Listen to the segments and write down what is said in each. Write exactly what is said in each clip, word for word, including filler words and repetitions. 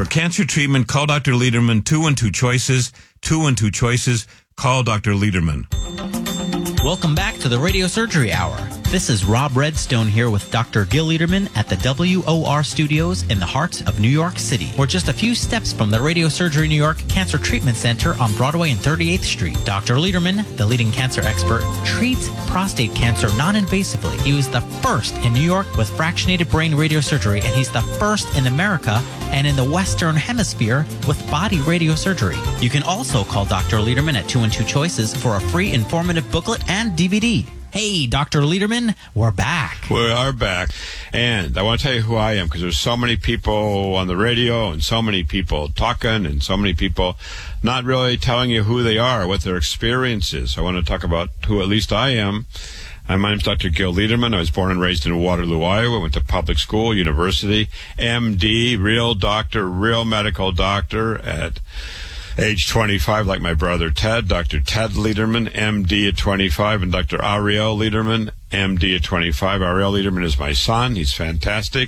For cancer treatment, call Doctor Lederman, two one two choices, two one two choices. Call Doctor Lederman. Welcome back to the Radio Surgery Hour. This is Rob Redstone here with Doctor Gil Lederman at the W O R Studios in the heart of New York City. We're just a few steps from the Radio Surgery New York Cancer Treatment Center on Broadway and thirty-eighth Street. Doctor Lederman, the leading cancer expert, treats prostate cancer non-invasively. He was the first in New York with fractionated brain radiosurgery, and he's the first in America and in the Western Hemisphere with body radiosurgery. You can also call Doctor Lederman at two one two choices for a free informative booklet and D V D. Hey, Doctor Lederman, we're back. We are back. And I want to tell you who I am, because there's so many people on the radio and so many people talking and so many people not really telling you who they are, what their experience is. I want to talk about who at least I am. My name's Doctor Gil Lederman. I was born and raised in Waterloo, Iowa. Went to public school, university, M D, real doctor, real medical doctor at age twenty-five, like my brother Ted, Doctor Ted Lederman, M D at twenty-five, and Doctor Ariel Lederman, M D at twenty-five. Ariel Lederman is my son. He's fantastic.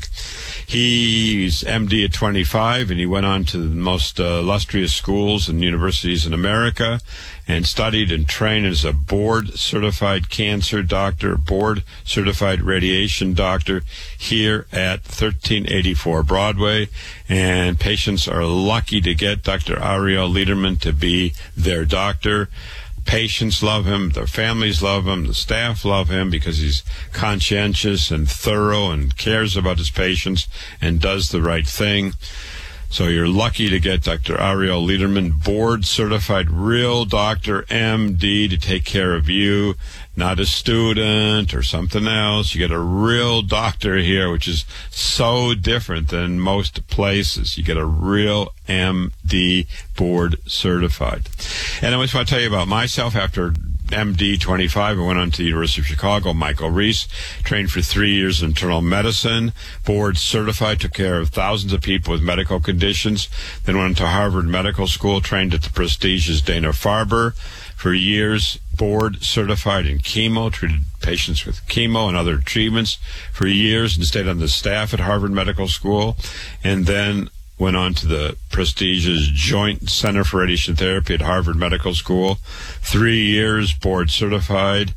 He's M D at twenty-five, and he went on to the most uh, illustrious schools and universities in America and studied and trained as a board-certified cancer doctor, board-certified radiation doctor here at thirteen eighty-four Broadway. And patients are lucky to get Doctor Ariel Lederman to be their doctor. Patients love him, their families love him, the staff love him because he's conscientious and thorough and cares about his patients and does the right thing. So you're lucky to get Doctor Ariel Lederman, board-certified real doctor, M D, to take care of you, not a student or something else. You get a real doctor here, which is so different than most places. You get a real M D, board-certified. And I just want to tell you about myself. After M D twenty-five, I went on to the University of Chicago. Michael Reese, trained for three years in internal medicine, board certified, took care of thousands of people with medical conditions. Then went to Harvard Medical School, trained at the prestigious Dana-Farber for years, board certified in chemo, treated patients with chemo and other treatments for years, and stayed on the staff at Harvard Medical School. And then went on to the prestigious Joint Center for Radiation Therapy at Harvard Medical School. Three years, board certified.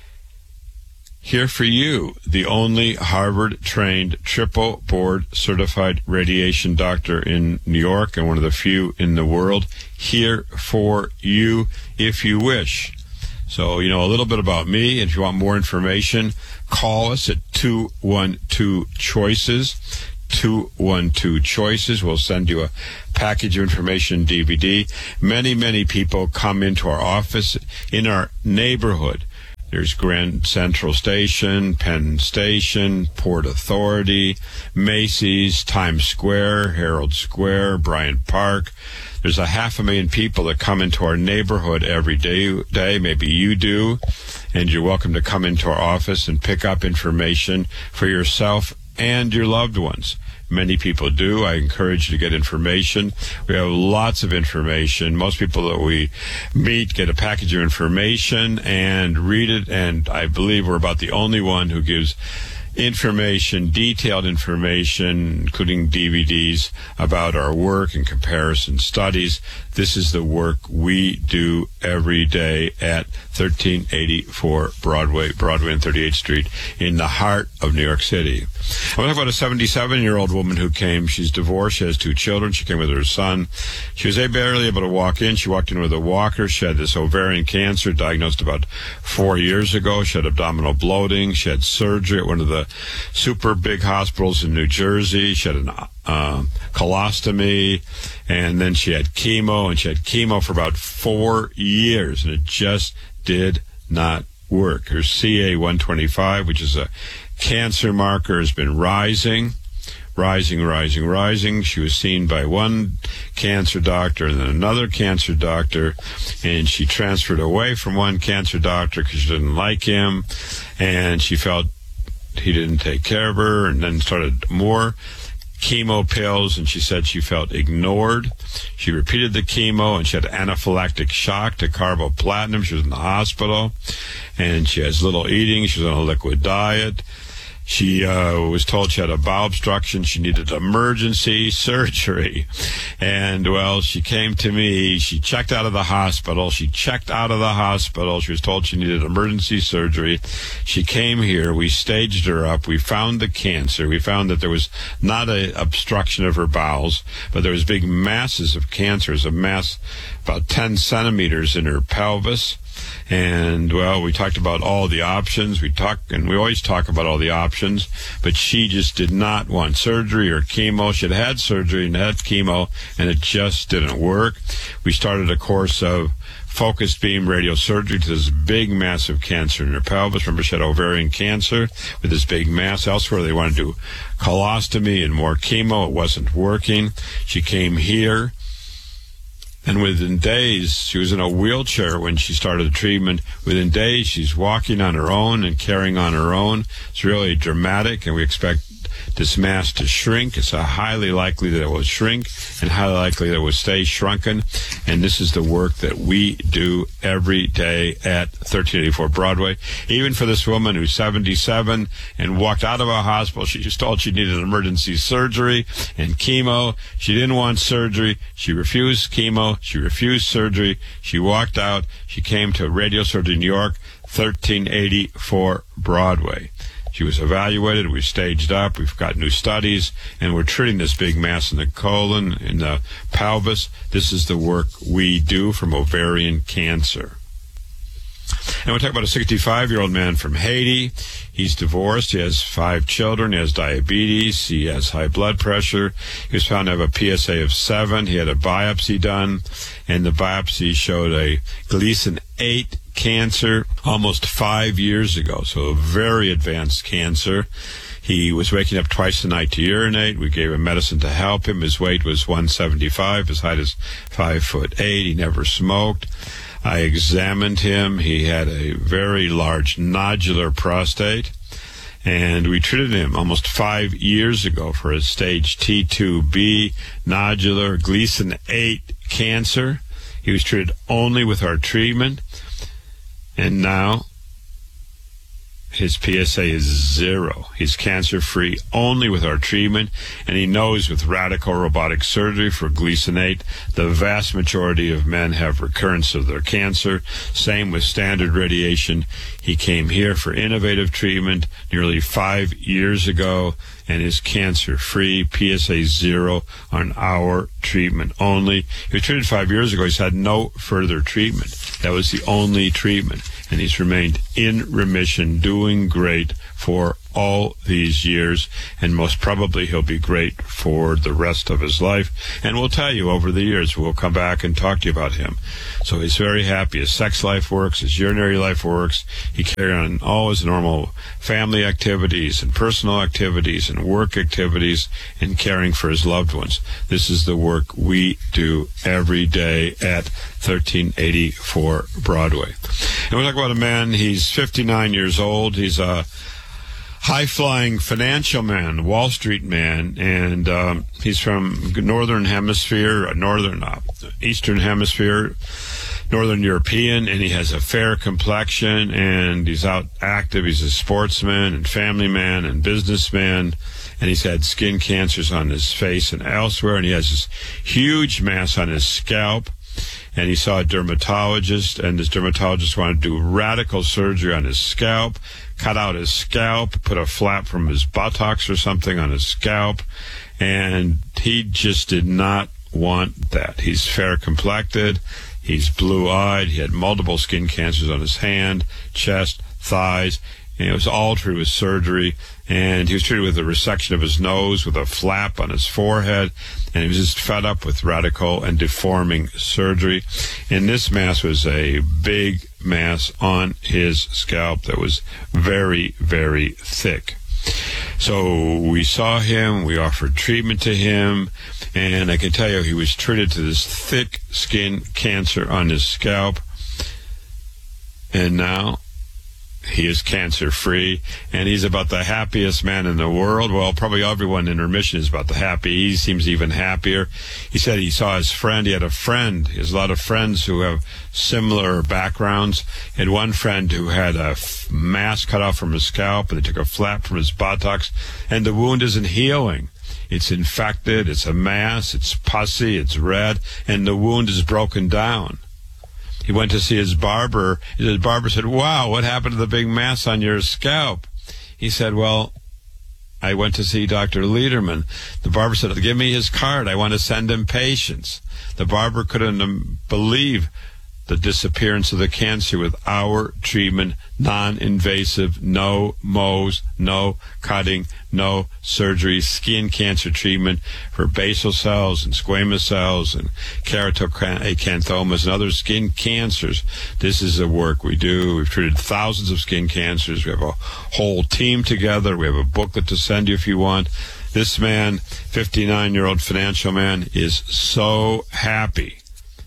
Here for you, the only Harvard-trained, triple board-certified radiation doctor in New York and one of the few in the world. Here for you, if you wish. So, you know, a little bit about me. If you want more information, call us at two one two choices. two one two choices. We'll send you a package of information D V D. Many, many people come into our office in our neighborhood. There's Grand Central Station, Penn Station, Port Authority, Macy's, Times Square, Herald Square, Bryant Park. There's a half a million people that come into our neighborhood every day. day. Maybe you do. And you're welcome to come into our office and pick up information for yourself and your loved ones. Many people do. I encourage you to get information. We have lots of information. Most people that we meet get a package of information and read it, and I believe we're about the only one who gives information, detailed information, including D V Ds about our work and comparison studies. This is the work we do every day at thirteen eighty-four Broadway, Broadway and thirty-eighth Street in the heart of New York City. I want to talk about a seventy-seven-year-old woman who came. She's divorced. She has two children. She came with her son. She was barely able to walk in. She walked in with a walker. She had this ovarian cancer diagnosed about four years ago. She had abdominal bloating. She had surgery at one of the super big hospitals in New Jersey. She had an uh, colostomy, and then she had chemo, and she had chemo for about four years, and it just did not work. Her C A one twenty-five, which is a cancer marker, has been rising, rising, rising, rising. She was seen by one cancer doctor and then another cancer doctor, and she transferred away from one cancer doctor because she didn't like him, and she felt he didn't take care of her, and then started more chemo pills, and she said she felt ignored. She repeated the chemo, and she had anaphylactic shock to carboplatinum. She was in the hospital, and she has little eating. She was on a liquid diet. She uh, was told she had a bowel obstruction. She needed emergency surgery. And, well, she came to me. She checked out of the hospital. She checked out of the hospital. She was told she needed emergency surgery. She came here. We staged her up. We found the cancer. We found that there was not an obstruction of her bowels, but there was big masses of cancer. There's a mass about ten centimeters in her pelvis. And, well, we talked about all the options. We talk, and we always talk about all the options, but she just did not want surgery or chemo. She had had surgery and had chemo, and it just didn't work. We started a course of focused beam radiosurgery to this big, massive cancer in her pelvis. Remember, she had ovarian cancer with this big mass. Elsewhere, they wanted to do colostomy and more chemo. It wasn't working. She came here. And within days, she was in a wheelchair when she started the treatment. Within days, she's walking on her own and carrying on her own. It's really dramatic, and we expect this mass to shrink. It's highly likely that it will shrink and highly likely that it will stay shrunken. And this is the work that we do every day at thirteen eighty-four Broadway. Even for this woman who's seventy-seven and walked out of a hospital, she was told she needed emergency surgery and chemo. She didn't want surgery. She refused chemo. She refused surgery. She walked out. She came to Radio Surgery New York, thirteen eighty-four Broadway. She was evaluated. We staged up. We've got new studies, and we're treating this big mass in the colon, in the pelvis. This is the work we do from ovarian cancer. And we'll talk about a sixty-five-year-old man from Haiti. He's divorced. He has five children. He has diabetes. He has high blood pressure. He was found to have a P S A of seven. He had a biopsy done, and the biopsy showed a Gleason eight cancer almost five years ago, so a very advanced cancer. He was waking up twice a night to urinate. We gave him medicine to help him. His weight was one seventy-five. His height is five foot eight. He never smoked. I examined him. He had a very large nodular prostate, and we treated him almost five years ago for a stage T two B nodular Gleason eight cancer. He was treated only with our treatment, and now his P S A is zero. He's cancer-free only with our treatment, and he knows with radical robotic surgery for Gleason eight, the vast majority of men have recurrence of their cancer. Same with standard radiation. He came here for innovative treatment nearly five years ago and is cancer-free, P S A zero on our treatment only. He was treated five years ago. He's had no further treatment. That was the only treatment, and he's remained in remission, doing great for all these years, and most probably he'll be great for the rest of his life. And we'll tell you over the years, we'll come back and talk to you about him. So he's very happy. His sex life works, his urinary life works. He carried on all his normal family activities and personal activities and work activities and caring for his loved ones. This is the work we do every day at thirteen eighty-four Broadway. And we'll talk about a man. He's fifty-nine years old. He's a high-flying financial man, Wall Street man, and um, he's from Northern Hemisphere, Northern, uh, Eastern Hemisphere, Northern European, and he has a fair complexion, and he's out active. He's a sportsman and family man and businessman, and he's had skin cancers on his face and elsewhere, and he has this huge mass on his scalp. And he saw a dermatologist, and this dermatologist wanted to do radical surgery on his scalp, cut out his scalp, put a flap from his buttocks or something on his scalp, and he just did not want that. He's fair-complected, he's blue-eyed, he had multiple skin cancers on his hand, chest, thighs, and it was all treated with surgery, and he was treated with a resection of his nose with a flap on his forehead, and he was just fed up with radical and deforming surgery. And this mass was a big mass on his scalp that was very, very thick. So we saw him, we offered treatment to him, and I can tell you he was treated to this thick skin cancer on his scalp, and now he is cancer-free, and he's about the happiest man in the world. Well, probably everyone in remission is about the happy. He seems even happier. He said he saw his friend. He had a friend. He has a lot of friends who have similar backgrounds. He had one friend who had a f- mass cut off from his scalp, and they took a flap from his buttocks, and the wound isn't healing. It's infected. It's a mass. It's pussy. It's red, and the wound is broken down. He went to see his barber. His barber said, "Wow, what happened to the big mass on your scalp?" He said, "Well, I went to see Doctor Lederman." The barber said, "Give me his card. I want to send him patients." The barber couldn't um, believe the disappearance of the cancer with our treatment, non-invasive, no Mohs, no cutting, no surgery, skin cancer treatment for basal cells and squamous cells and keratoacanthomas and other skin cancers. This is the work we do. We've treated thousands of skin cancers. We have a whole team together. We have a booklet to send you if you want. This man, fifty-nine-year-old financial man, is so happy.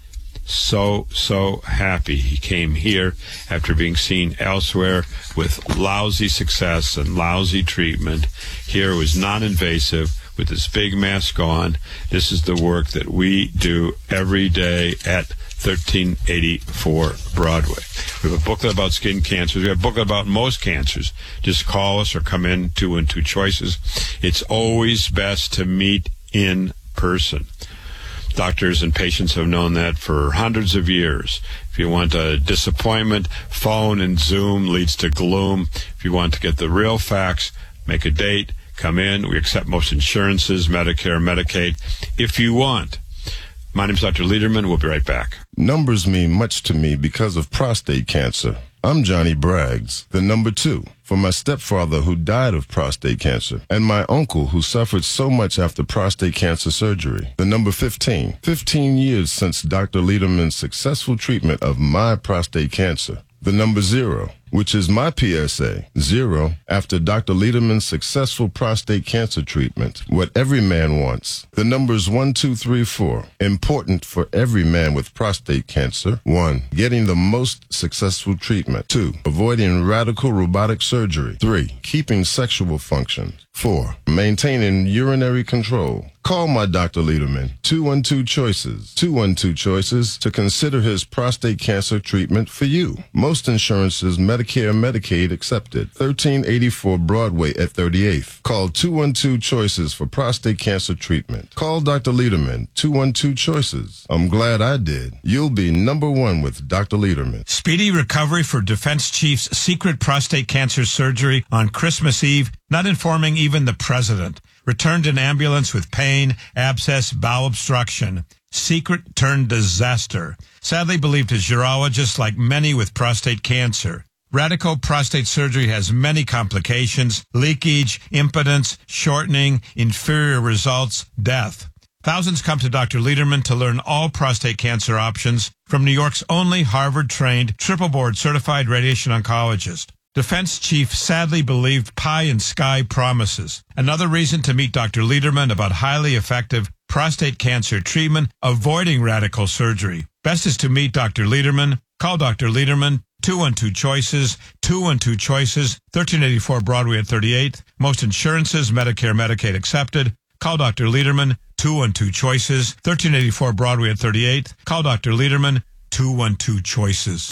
So, so happy he came here after being seen elsewhere with lousy success and lousy treatment. Here was non-invasive with this big mass gone. This is the work that we do every day at thirteen eighty-four Broadway. We have a booklet about skin cancers. We have a booklet about most cancers. Just call us or come in, two and two choices. It's always best to meet in person. Doctors and patients have known that for hundreds of years. If you want a disappointment, phone and Zoom leads to gloom. If you want to get the real facts, make a date, come in. We accept most insurances, Medicare, Medicaid, if you want. My name is Doctor Lederman. We'll be right back. Numbers mean much to me because of prostate cancer. I'm Johnny Braggs, the number two, for my stepfather who died of prostate cancer, and my uncle who suffered so much after prostate cancer surgery. The number fifteen, fifteen years since Doctor Lederman's successful treatment of my prostate cancer. The number zero, which is my P S A, zero, after Doctor Lederman's successful prostate cancer treatment. What every man wants. The numbers one, two, three, four, important for every man with prostate cancer. One, getting the most successful treatment. Two, avoiding radical robotic surgery. Three, keeping sexual function. Four, maintaining urinary control. Call my Doctor Lederman, two one two Choices, two one two Choices, to consider his prostate cancer treatment for you. Most insurances, Medicare, Medicaid accepted. thirteen eighty-four Broadway at thirty-eighth. Call two one two Choices for prostate cancer treatment. Call Doctor Lederman, two one two Choices. I'm glad I did. You'll be number one with Doctor Lederman. Speedy recovery for Defense Chief's secret prostate cancer surgery on Christmas Eve, not informing even the president. Returned in ambulance with pain, abscess, bowel obstruction. Secret turned disaster. Sadly believed his urologist, like many with prostate cancer. Radical prostate surgery has many complications: leakage, impotence, shortening, inferior results, death. Thousands come to Doctor Lederman to learn all prostate cancer options from New York's only Harvard-trained, triple-board certified radiation oncologist. Defense chief sadly believed pie in sky promises. Another reason to meet Doctor Lederman about highly effective prostate cancer treatment, avoiding radical surgery. Best is to meet Doctor Lederman. Call Doctor Lederman, two one two Choices, two one two Choices, thirteen eighty-four Broadway at thirty-eighth. Most insurances, Medicare, Medicaid accepted. Call Doctor Lederman, two one two Choices, thirteen eighty-four Broadway at thirty-eighth. Call Doctor Lederman, two one two Choices.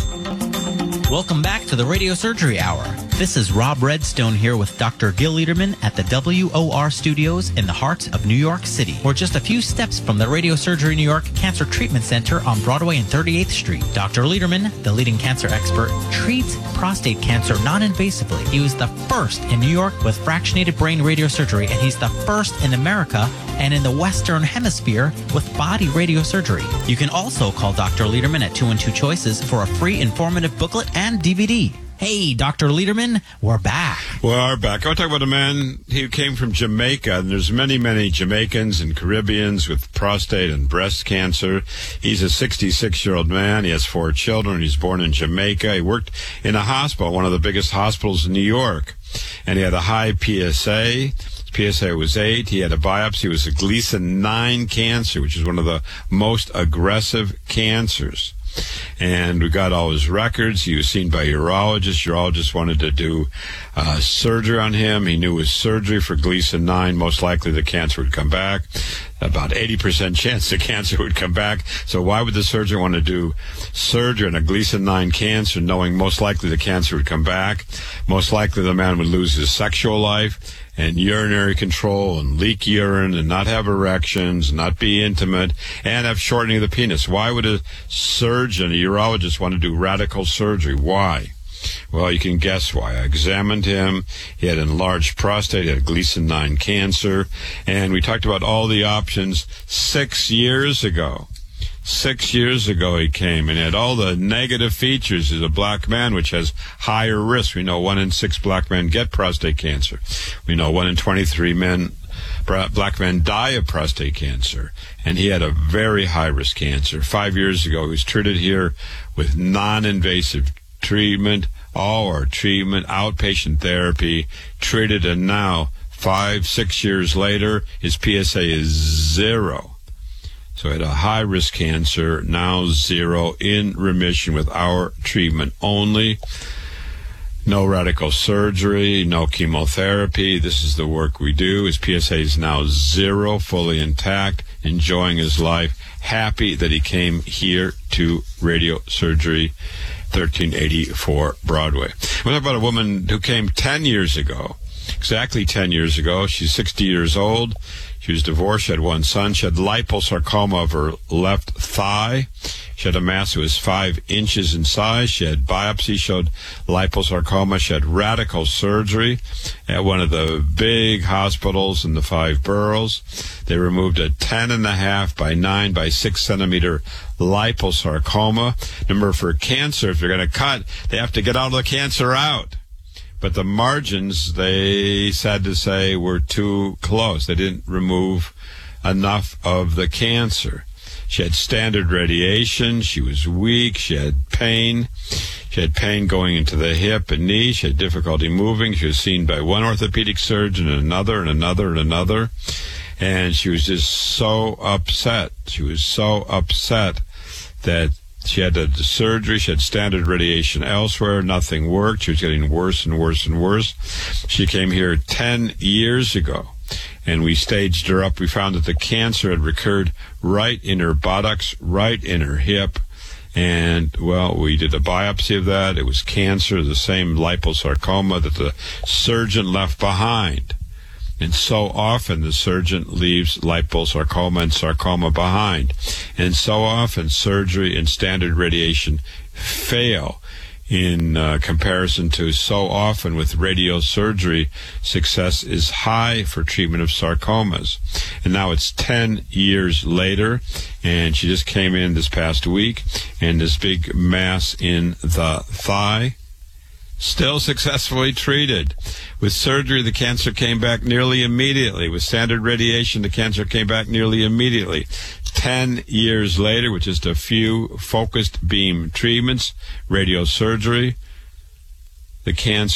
Welcome back to the Radio Surgery Hour. This is Rob Redstone here with Doctor Gil Lederman at the W O R Studios in the heart of New York City. We're just a few steps from the Radio Surgery New York Cancer Treatment Center on Broadway and thirty-eighth Street. Doctor Lederman, the leading cancer expert, treats prostate cancer non-invasively. He was the first in New York with fractionated brain radiosurgery, and he's the first in America and in the Western Hemisphere with body radiosurgery. You can also call Doctor Lederman at two one two Choices for a free informative booklet and D V D. Hey, Doctor Lederman, we're back. We are back. I want to talk about a man, he came from Jamaica, and there's many, many Jamaicans and Caribbeans with prostate and breast cancer. He's a sixty-six-year-old man. He has four children. He's born in Jamaica. He worked in a hospital, one of the biggest hospitals in New York, and he had a high P S A. P S A was eight. He had a biopsy. It was a Gleason nine cancer, which is one of the most aggressive cancers. And we got all his records. He was seen by urologists. Urologists wanted to do uh, surgery on him. He knew with surgery for Gleason nine, most likely the cancer would come back. About eighty percent chance the cancer would come back. So why would the surgeon want to do surgery on a Gleason nine cancer, knowing most likely the cancer would come back? Most likely the man would lose his sexual life and urinary control and leak urine and not have erections, not be intimate, and have shortening of the penis. Why would a surgeon, a urologist, want to do radical surgery? Why? Well, you can guess why. I examined him. He had enlarged prostate. He had Gleason nine cancer. And we talked about all the options six years ago. Six years ago he came and had all the negative features as a black man, which has higher risk. We know one in six black men get prostate cancer. We know one in twenty-three men, black men die of prostate cancer. And he had a very high-risk cancer. Five years ago he was treated here with non-invasive treatment, all our treatment, outpatient therapy, treated, and now, five, six years later, his P S A is zero. So he had a high-risk cancer, now zero, in remission with our treatment only. No radical surgery, no chemotherapy. This is the work we do. His P S A is now zero, fully intact, enjoying his life, happy that he came here to radio surgery. thirteen eighty-four Broadway. We're talking about a woman who came ten years ago, exactly ten years ago. She's sixty years old. She was divorced. She had one son. She had liposarcoma of her left thigh. She had a mass that was five inches in size. She had biopsy, showed liposarcoma. She had radical surgery at one of the big hospitals in the five boroughs. They removed a ten and a half by nine by six centimeter liposarcoma. Remember, for cancer, if you're going to cut, they have to get all the cancer out. But the margins, they sad to say, were too close. They didn't remove enough of the cancer. She had standard radiation. She was weak. She had pain. She had pain going into the hip and knee. She had difficulty moving. She was seen by one orthopedic surgeon and another and another and another. And she was just so upset. She was so upset that she had a surgery. She had standard radiation elsewhere. Nothing worked. She was getting worse and worse and worse. She came here ten years ago, and we staged her up. We found that the cancer had recurred right in her buttocks, right in her hip. And, well, we did a biopsy of that. It was cancer, the same liposarcoma that the surgeon left behind. And so often the surgeon leaves liposarcoma and sarcoma behind. And so often surgery and standard radiation fail in uh, comparison to so often with radiosurgery, success is high for treatment of sarcomas. And now it's ten years later, and she just came in this past week, and this big mass in the thigh, still successfully treated. With surgery, the cancer came back nearly immediately. With standard radiation, the cancer came back nearly immediately. Ten years later, with just a few focused beam treatments, radiosurgery, the cancer